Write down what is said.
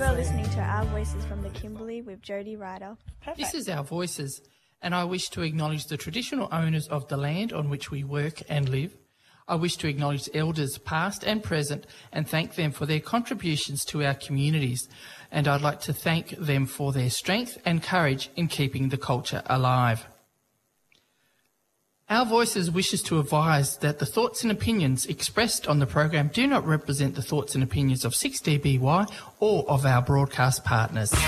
are listening to Our Voices from the Kimberley with Jody Ryder. This is Our Voices, and I wish to acknowledge the traditional owners of the land on which we work and live. I wish to acknowledge elders past and present and thank them for their contributions to our communities. And I'd like to thank them for their strength and courage in keeping the culture alive. Our Voices wishes to advise that the thoughts and opinions expressed on the program do not represent the thoughts and opinions of 6DBY or of our broadcast partners.